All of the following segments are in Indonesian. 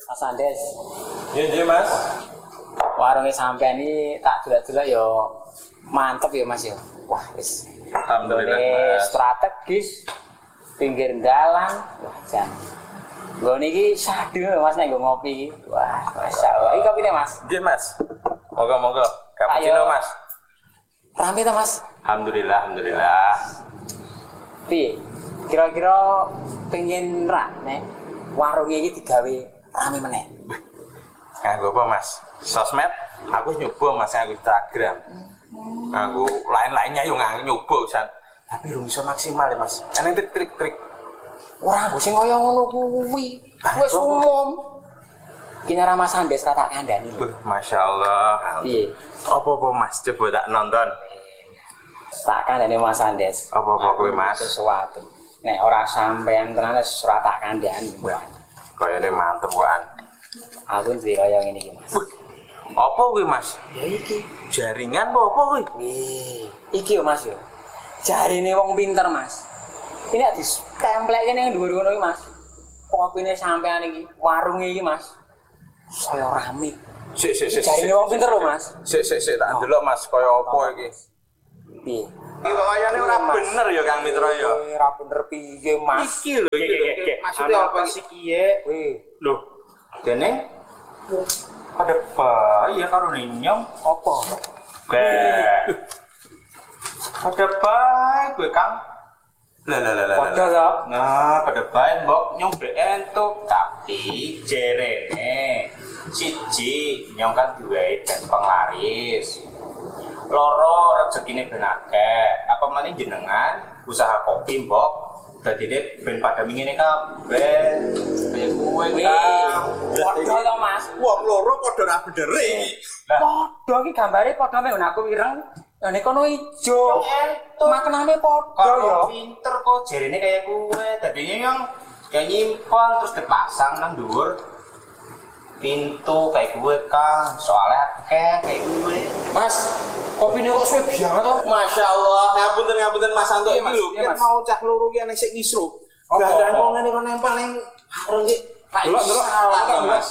Mas Andes. Iya Mas. Warungnya sampean ini tak delok-delok ya mantep ya Mas ya. Wah, wis. Alhamdulillah Mas. Strategis pinggir dalan. Wah, jan. Nggone iki sadu Mas nek nggo ngopi iki. Wah, masyaallah. Iki kopine Mas. Nggih Mas. Moga-moga cappuccino Mas. Rame ta Mas? Alhamdulillah. Piye? Kira-kira pengen ra nek warung iki digawe rame meneh. Nganggo apa Mas? Sosmed? Aku nyoba Mas nganggo Instagram. Nganggo lain-lainnya yo nyoba Ustaz. Tapi belum bisa maksimal ya Mas. Ana trik-trik. Ora sing kaya ngono kuwi. Wis umum. Kene ra Mas Andes tak kandhani lho. Masyaallah. Piye? Apa Mas? Coba tak nonton. Tak kandhani Mas Andes. Apa kuwi Mas? Sesuatu. Nek ora sampean tenan wis ora tak kandhani. Kayane mantep kan. Aku duwe kaya ngene iki Mas. Apa kuwi Mas? Ya iki. Jaringan apa kuwi? Iki yo Mas yo. Jarine wong pinter Mas. Ini nek ditempelke ning dhuwur ngono iki Mas. Kopine sampean iki, warung iki Mas. Saya rame. Sik. Jarine wong pinter lho Mas. Sik tak ndelok Mas kaya apa iki. Piye? Iki kayane ora bener ya Kang Mitra ya. Ora bener piye Mas? Iki lho iki. Maksudnya apa sih kiye? Lho. Dene ada bayi ya karo ninyong Apa? Ada bayi gue Kang. Lah. Padha to. Nah, pada bayi mbok nyong entuk tapi jerene siji nyong kan duwe dan penglaris. Loro rezekine ben akeh. Apa meneh jenengan usaha kopi mbok dadine ben pada mingine kabeh. Kaya kowe Kang. Padha to Mas. Wong loro padha ra bener iki. Padha iki gambare padha mek aku ireng. Lah nek kono ijo. Maknane padha ya. Pinter kok jerene kaya kowe. Dadine yang kayak nyimpen terus dipasang nang dhuwur pintu kayak gue Kang. Soalnya kayak gue. Mas, kopine kok suwe banget to? Masya Allah, ngapunten Mas Santo iki lho, Iya, Mas. mau cah loro ki ana sik ngisruk. Gadan kok ngene kok nempel ning areng iki. Delok salah to Mas.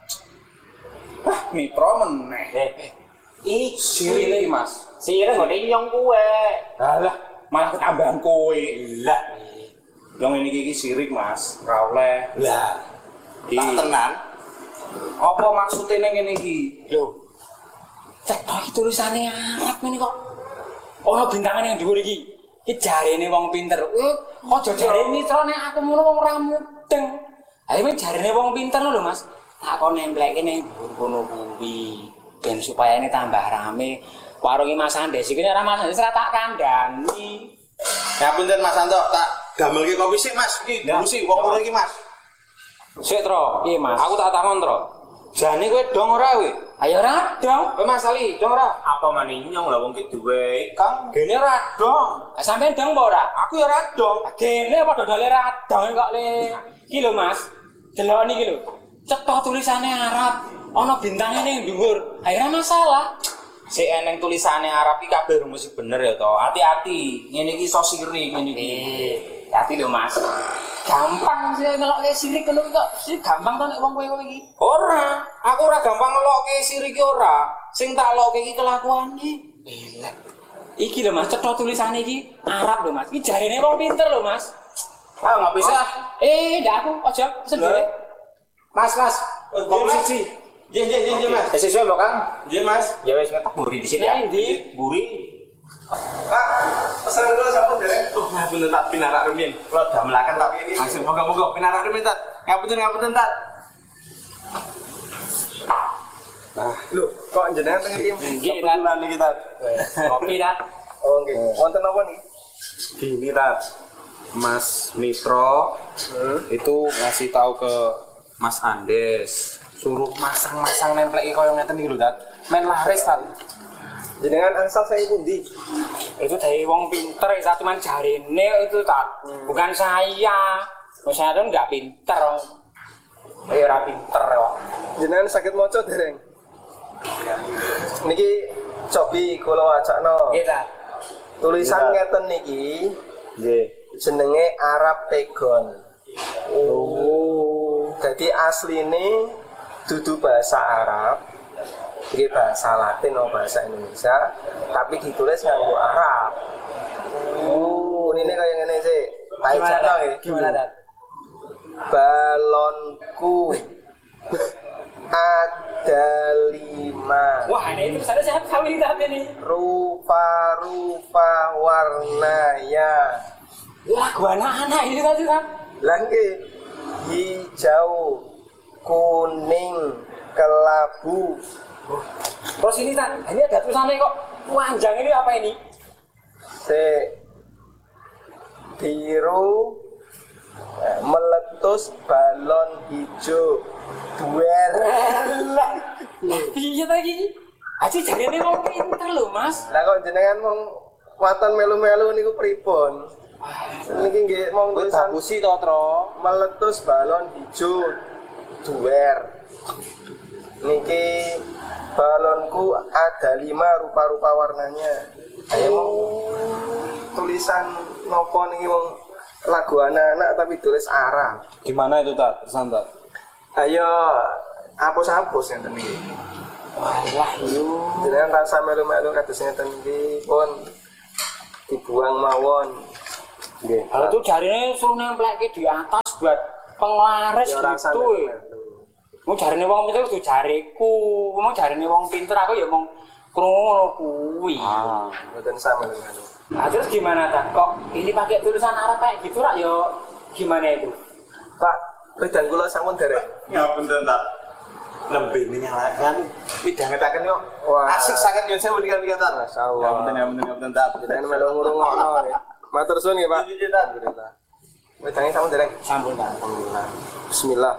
Wah, Mitra meneh. Iki sirine Mas. Sire ngene nyong kuwe. Alah, Malah ketambahan kowe. lah. Yang ini iki sirik, Mas. Ora oleh. Lah, tak tenan. Apa maksudnya ning ngene iki? Lho. Cek iki tulisane Arab ngene kok. Ono bintangane yang dhuwur iki. Iki jarene wong pinter. Aja jarene Mitra nek aku ngono wong ora mudeng. Ayo men jarene wong pinter lho Mas. Tak kon nempleke ning dhuwur kono kuwi. Ben supaya ini tambah rame. Warung Mas Andes iki nek ora Mas Andes ora tak kandhani. Ngapunten Mas Santo, tak gamelke kopi sik Mas. Iki ngurusi wong loro iki Mas. Sik, Tro. Piye Mas? Aku tak takon, Tro. Jane kowe dong ora kowe? Ayo ora dong. Kowe Mas Ali, dong ora? Apa maning nyong lah wong ki duwe Kang. Gene ora dong. Sampeyan dong apa ora? Aku ya ora dong. Gene padha dole ra dong kok le. Iki lho Mas. Delok niki lho. Cetha tulisane Arab. Ana bintangnya ning dhuwur. Ayo ora masalah. Sik eneng tulisane Arab iki kabeh rumus bener ya to. Hati-hati. Ngene iki iso sirik ngene iki. Hati lho Mas. Gampang sih ngelokke sirik ngono kok. Sih gampang to nek wong kowe iki. Ora, aku ora gampang ngelokke sirik ora. Sing tak lokke iki kelakuane. Lah. Iki lho Mas, cetha tulisane iki Arab lho Mas. Iki jarene wong pinter lho Mas. Ah, enggak bisa. Ndak aku aja sendiri. Mas, kopi siji. Nggih Mas. Sesuai mbok Kang. Nggih Mas. Ya wis ngetok buri di sini ya. Ndi? Buri. Pak, pesan kula sampun dereng. Ngapunten tak pinarak rumiyin. Kula damelaken tapi langsung moga-moga pinarak rumiyin Tat. Ngapunten Tat. Nah, lho, kok jenengan teng iki? Nggih, Tat. Kebetulan iki Tat. Kopi Tat. Oh nggih. Wonten napa niki? Gini Tat. Mas Mitra itu ngasih tahu ke Mas Andes suruh masang-masang nempleki koyo ngeten iki lho Tat. Men laris Tat. Jenengan angsal saya pundi? Itu dari wong pinter, itu cuma jarine itu Tat. Bukan saya. Saya tuh nggak pinter. Ayo ora pinter kok. Jenengan sakit maca dereng. Niki cobi kula wacana. Nggih Tat. Tulisan ngeten niki Nggih. jenenge Arab Tegon. Oh. Jadi asline dudu bahasa Arab, iki bahasa Latin atau bahasa Indonesia, tapi ditulis nganggo Arab. Ini kayak ngene sih. Gimana, Dat? Balonku ada 5. Wah, ini tulisannya sehat sekali tapi nih. Rupa-rupa warnanya. Lagu anak-anak ini tadi kan. Lagi hijau, kuning, kelabu. Terus ini kan, ini ada tulisannya kok panjang ini apa ini? Biru, meletus balon hijau, duer. Iya tadi. Aji jadi ini mau pinter loh mas. Lah kok jenengan mau waton melu-melu niku pripun? Niki nggih mong tulisan Bagusi to, Tro. meletus balon hijau, duer. Niki balonku ada 5 rupa-rupa warnanya. Ayo mau tulisan nopo niki wong lagu anak-anak tapi tulis Arab. Gimana itu, Tak? Pesan, Tak? Ayo hapus-hapus ngeten iki. Walah yo. Jenengan rasa melu-melu kados ngeten iki pun dibuang mawon. Nggih. Kalau tuh jarinya suruh nempelke di atas buat penglaris Ya rasa gitu. Mau jarine wong pinter tuh jariku, mau jarine wong pinter aku ya mong krungu kuwi. Mboten sama dengan Nah, terus gimana tak? Kok ini pakai tulisan Arab kayak gitu rak yo gimana itu? Pak, wedang kula sampun derek. Ya bener tak. Lebih menyalakan. Bidang ngetaken kok. Wah. Asik sangat yo saya mendingan kata. Masyaallah. Ya bener tak. Jenengan melu ngrungokno ya. Matur suwun nggih, Pak. Alhamdulillah. Wedangnya sampun derek. Sampun tak. Alhamdulillah. Bismillah.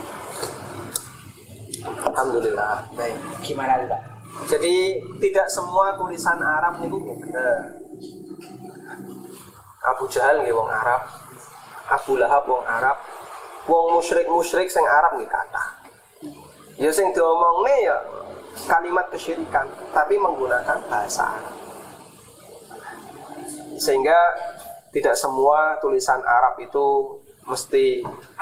Alhamdulillah. Baik. Gimana itu tak? Jadi tidak semua tulisan Arab niku bener. Abu Jahal nggih wong Arab, Abu Lahab wong Arab, wong musyrik sing Arab nggih kathah. Ya sing diomongne ya kalimat kesyirikan, tapi menggunakan bahasa Arab. Sehingga tidak semua tulisan Arab itu mesti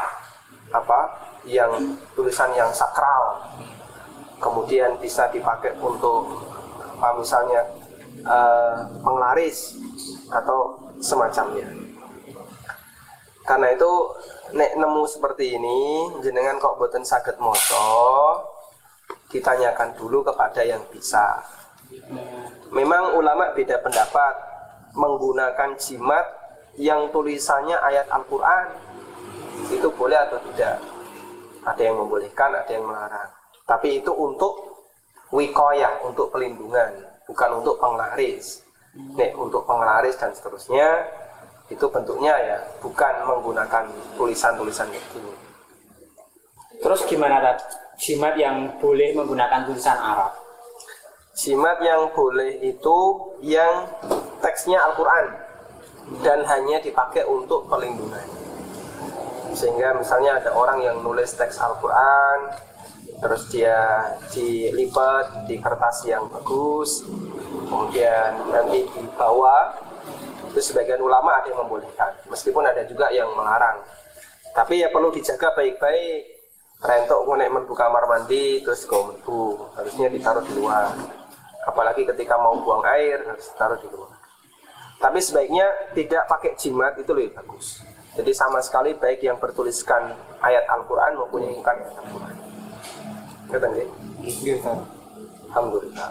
yang tulisan yang sakral. Kemudian bisa dipakai untuk misalnya penglaris atau semacamnya. Karena itu nek nemu seperti ini jenengan kok boten saged maca, ditanyakan dulu kepada yang bisa. Memang ulama beda pendapat menggunakan jimat yang tulisannya ayat Al-Qur'an itu boleh atau tidak. Ada yang membolehkan, ada yang melarang. Tapi itu untuk wikoyah, untuk pelindungan, bukan untuk penglaris. Nek untuk penglaris dan seterusnya itu bentuknya ya bukan menggunakan tulisan-tulisan itu. Terus gimana tak? Jimat yang boleh menggunakan tulisan Arab? Jimat yang boleh itu yang teksnya Al-Quran dan hanya dipakai untuk pelindungan. Sehingga misalnya ada orang yang nulis teks Al-Quran, terus dia dilipat di kertas yang bagus, kemudian nanti dibawa, itu sebagian ulama ada yang membolehkan, meskipun ada juga yang melarang. Tapi ya perlu dijaga baik-baik. Rentok nek mlebu kamar mandi terus go harusnya ditaruh di luar. Apalagi ketika mau buang air harus ditaruh di luar. Tapi sebaiknya tidak pakai jimat, itu lebih bagus. Jadi sama sekali baik yang bertuliskan ayat Al-Quran maupun yang bukan ayat Al-Quran. Ngerti nggih? Iya, Alhamdulillah.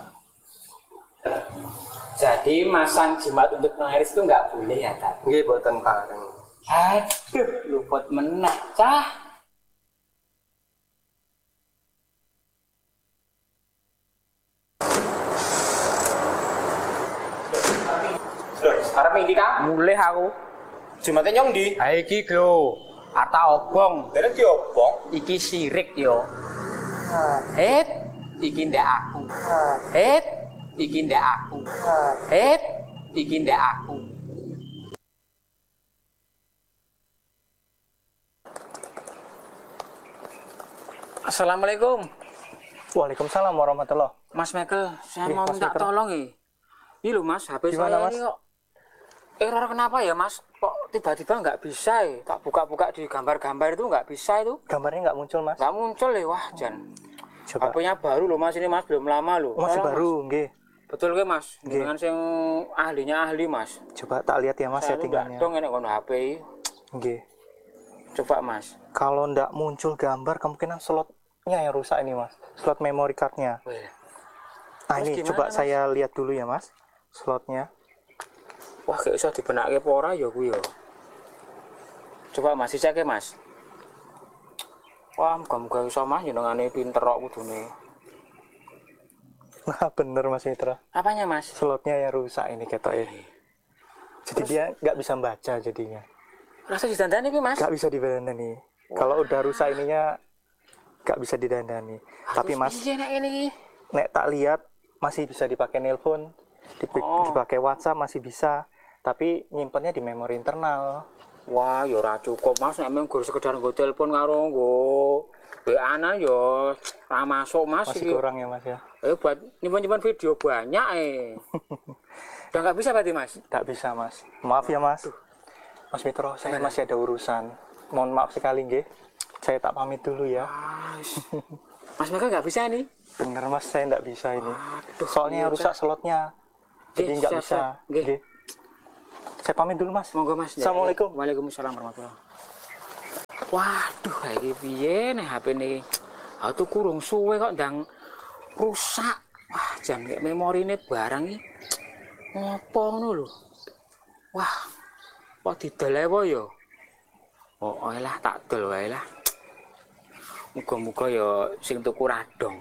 Jadi masang jimat untuk penglaris itu nggak boleh ya, tak? Nggih boten pareng. Aduh, luput meneh, cah. Arep iki, Kang? Mulih aku. Jumate nyong ndi? Ha iki lho, ata obong. Derek diobong. Iki sirik yo. Iki ndak aku. Iki ndak aku. Iki ndak aku. Assalamualaikum. Waalaikumsalam warahmatullahi. Mas Michael, saya Nih, mau Mas minta Michael. tolong nih. Ini loh Mas, HP Gimana, saya Mas? ini kok error kenapa ya Mas? Kok tiba-tiba nggak bisa ya? Tak buka-buka di gambar-gambar itu nggak bisa itu. Gambarnya nggak muncul, Mas. Nggak muncul ya, wah Jan. Coba. HP-nya baru loh Mas, ini Mas belum lama loh. Masih Tolong, baru, Mas. nggih. Betul ke Mas? Nggih. Dengan sing ahlinya ahli Mas. Coba tak lihat ya Mas Saya tuh nggak settingannya. dong enak ngono HP. Nggih. Coba Mas. Kalau ndak muncul gambar kemungkinan slotnya yang rusak ini Mas. Slot memory cardnya. Nah Terus ini gimana, coba Mas? saya lihat dulu ya Mas. Slotnya. Wah, kayak iso dibenake apa ora ya kuwi ya. Coba Mas dicek ya Mas. Wah, muga-muga iso Mas jenengane pinter kok kudune. Nah bener Mas Mitra. Apanya Mas? Slotnya yang rusak ini ketoknya. Jadi dia nggak bisa baca jadinya. Rasa didandani kuwi Mas? Nggak bisa didandani. Kalau udah rusak ininya nggak bisa didandani. Tapi Mas, Iya nek ngene iki. nek tak lihat masih bisa dipakai nelpon, dipakai WhatsApp masih bisa. Tapi nyimpennya di memori internal. Wah, ya ora cukup Mas, nek mung sekedar nggo telepon karo nggo WA-an ya ora masuk Mas Masih iki. kurang ya Mas ya. Buat nyimpen video banyak Udah nggak bisa berarti Mas? Nggak bisa Mas. Maaf ya Mas. Mas Mitro, saya masih ada urusan. Mohon maaf sekali nggih. Saya tak pamit dulu ya. Mas Mega nggak bisa nih? Bener Mas, saya nggak bisa ini. Aduh, Soalnya iya, rusak slotnya. Jadi Nggih, nggak siap, bisa. siap. Nggih. Nggih. Saya pamit dulu Mas. Monggo Mas. Assalamualaikum. Waalaikumsalam warahmatullahi. Waduh, iki piye nih HP nih? Aku kurung suwe kok ndang rusak. Wah, jan kayak memorine barang iki. Ngopo ngono lho. Wah. Kok didol ae ya? Oh, lah tak dol wae lah. Muga-muga ya sing tuku radong.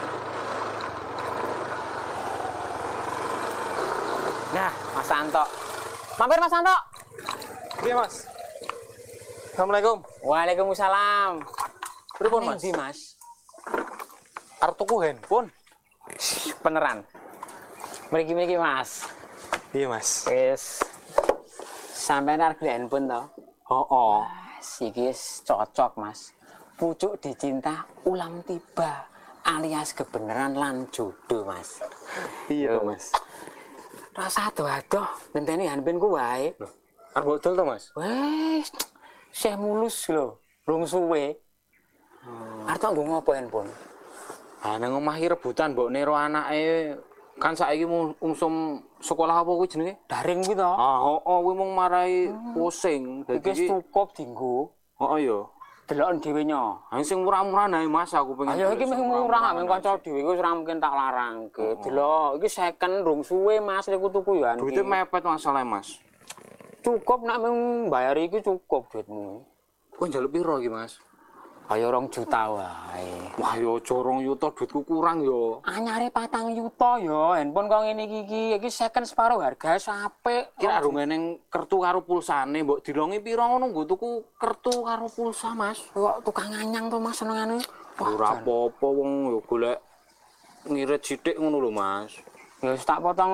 Nah, Mas Santo. Mampir Mas Santo. Iya Mas. Assalamualaikum. Waalaikumsalam. Pripun Aneh Mas? ndi, Mas? Arep tuku handphone. Beneran. Mriki-mriki Mas. Iya Mas. Wis sampeyan arep handphone to? Oh. Iki cocok Mas. Pucuk dicinta ulam tiba alias kebenaran lan jodoh Mas. Iya Mas. Rasa adoh-adoh ngenteni handphone ku wae. Arep bodol to Mas? Wes saya mulus lho, rung suwe. Arep tak nggo ngopo handphone? Ah nang omah iki rebutan mbok nero anake. Kan saiki umsum sekolah apa kuwi jenenge? Daring kuwi to. Ah, kuwi mung marai pusing. Iki cukup dienggo. Heeh ya. Deloken dhewe nyo. Ha sing murah-murah nae Mas aku pengen. Ayo iki mung murah men kanca dhewe wis ora mungkin tak larangke. Delok iki second rung suwe Mas niku tuku ya. Duitnya mepet masalah Mas. Cukup nek mung bayar iki cukup duitmu. Kok njaluk piro iki Mas? Ayo 2 juta wae. Wah yo corong yuta duitku kurang yo. Anyare 4 juta ya handphone kok ngene iki second separo harga apik. Kira arung neng kertu karo pulsane mbok dilongi piro ngono nggo tuku kertu karo pulsa Mas. Kok tukang anyang to Mas senengane. Ora apa-apa wong yo golek ngirit sithik ngono lho Mas. Ya wis tak potong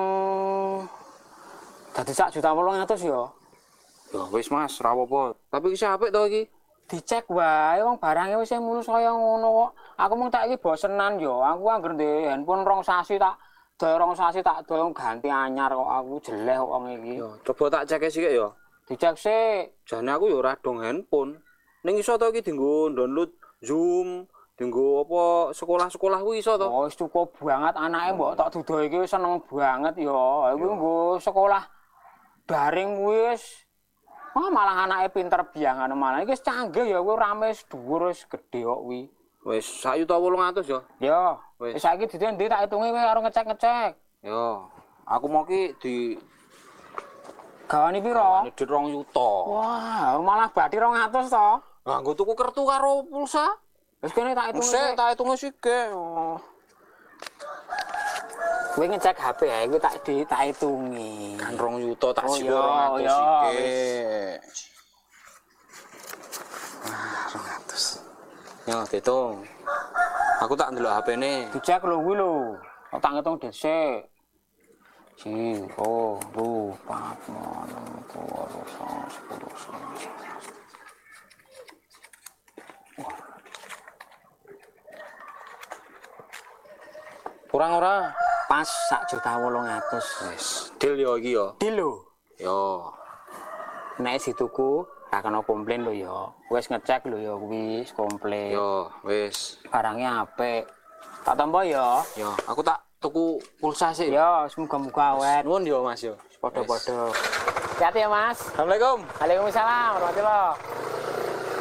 dadi 1,8 juta ya. Ya wis Mas, ora apa-apa. Tapi iki apik to iki? Dicek wae wong barange wis mulus kaya ngono kok. Aku mung tak iki bosenan ya. Aku anggere ndek handphone 2 sasi tak dol ganti anyar kok aku jeleh kok wong iki. Ya coba tak cek sik ya. Dicek sik. Jane aku ya ora dong handphone. Ning iso to iki dienggo download Zoom, dienggo apa sekolah-sekolah kuwi iso to? Oh, wis cukup banget anake mbok tak duduh iki wis seneng banget ya. Kuwi nggo sekolah daring wis. Wah, malah anake pinter biangan malah iki wis canggih ya kuwi rame wis dhuwur wis gedhe kok kuwi. Wis 1.800 ya. Ya, Wis. wis saiki dite ndi tak hitunge kowe karo ngecek-ngecek. Ya, aku mau ki di Gawane piro? di 2 yuta. Wah, malah bathi 200 to. Lah nggo tuku kertu karo pulsa. Wis kene tak hitunge. Sik tak hitunge sike. Oh. Kowe ngecek HP ae kuwi tak hitungi. Kan 2 yuta tak Oh, sik iya, 200 iya, sike. Ah, 200. Ya, dihitung. Aku tak ndelok HP-ne. Dicek lho kuwi lho. Tak ngitung dhisik. 1, 2, 3, 4, 5, 6, 7, 10, 11. Kurang ora? Pas 1.800.000. Wis, deal yo iki yo. Di lho. Yo. Nek dituku ra kena komplain lho ya. Wis ngecek lho ya kuwi wis komplain. Yo, wis. Barangnya apik. Tak tampa ya. Ya, aku tak tuku pulsa sih. Ya, semoga-moga awet. Nuwun yo Mas yo. Podo-podo. Hati-hati ya, Mas. Assalamualaikum. Waalaikumsalam warahmatullahi.